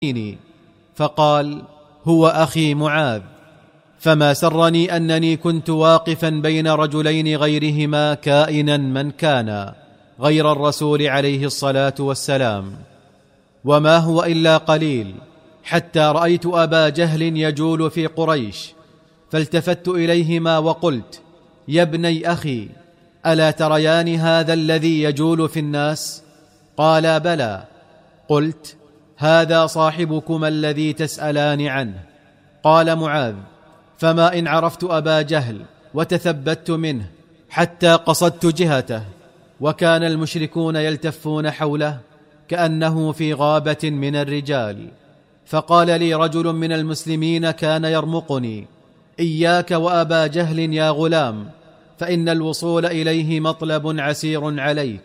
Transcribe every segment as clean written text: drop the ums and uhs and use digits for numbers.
فقال: هو أخي معاذ. فما سرني أنني كنت واقفا بين رجلين غيرهما كائنا من كان غير الرسول عليه الصلاة والسلام، وما هو إلا قليل حتى رأيت أبا جهل يجول في قريش، فالتفت إليهما وقلت: يا ابني أخي، ألا تريان هذا الذي يجول في الناس؟ قالا: بلى. قلت: هذا صاحبكما الذي تسألان عنه. قال معاذ: فما إن عرفت أبا جهل وتثبت منه حتى قصدت جهته، وكان المشركون يلتفون حوله كأنه في غابة من الرجال، فقال لي رجل من المسلمين كان يرمقني: إياك وأبا جهل يا غلام، فإن الوصول إليه مطلب عسير عليك.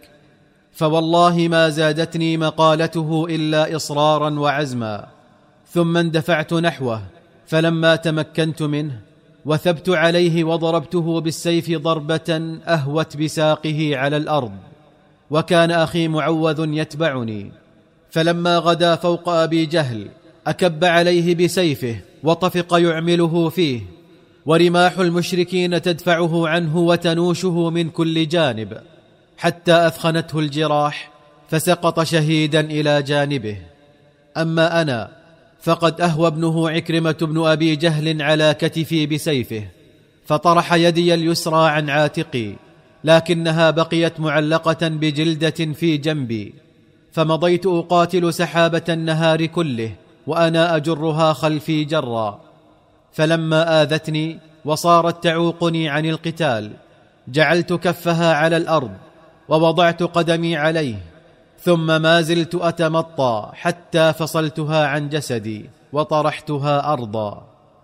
فوالله ما زادتني مقالته إلا إصرارا وعزما. ثم اندفعت نحوه، فلما تمكنت منه وثبت عليه وضربته بالسيف ضربة أهوت بساقه على الأرض، وكان أخي معوذ يتبعني. فلما غدا فوق أبي جهل أكب عليه بسيفه وطفق يعمله فيه، ورماح المشركين تدفعه عنه وتنوشه من كل جانب، حتى أثخنته الجراح فسقط شهيدا إلى جانبه. أما أنا فقد أهوى ابنه عكرمة بن أبي جهل على كتفي بسيفه، فطرح يدي اليسرى عن عاتقي، لكنها بقيت معلقة بجلدة في جنبي، فمضيت أقاتل سحابة النهار كله وأنا أجرها خلفي جرا. فلما آذتني وصارت تعوقني عن القتال، جعلت كفها على الأرض ووضعت قدمي عليه، ثم ما زلت أتمطى حتى فصلتها عن جسدي وطرحتها أرضا.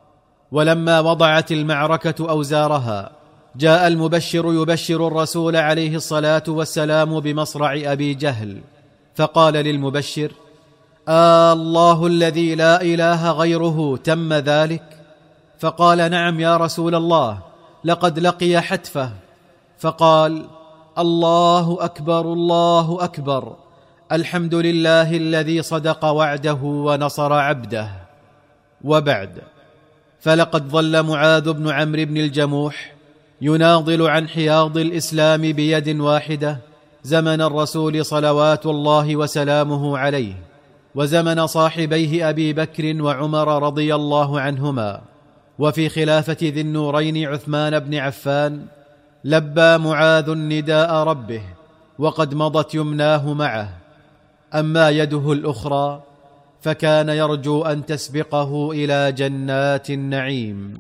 ولما وضعت المعركة أوزارها، جاء المبشر يبشر الرسول عليه الصلاة والسلام بمصرع أبي جهل، فقال للمبشر: الله الذي لا إله غيره تم ذلك؟ فقال: نعم يا رسول الله، لقد لقي حتفه. فقال: الله أكبر الله أكبر، الحمد لله الذي صدق وعده ونصر عبده. وبعد، فلقد ظل معاذ بن عمرو بن الجموح يناضل عن حياض الإسلام بيد واحدة زمن الرسول صلوات الله وسلامه عليه، وزمن صاحبيه أبي بكر وعمر رضي الله عنهما. وفي خلافة ذي النورين عثمان بن عفان لبى معاذ نداء ربه، وقد مضت يمناه معه، أما يده الأخرى فكان يرجو أن تسبقه إلى جنات النعيم.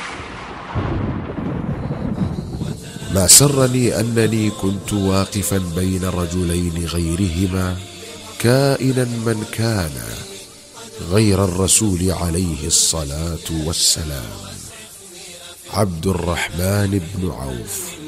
ما سرني أنني كنت واقفا بين رجلين غيرهما كائنا من كان غير الرسول عليه الصلاة والسلام. عبد الرحمن بن عوف.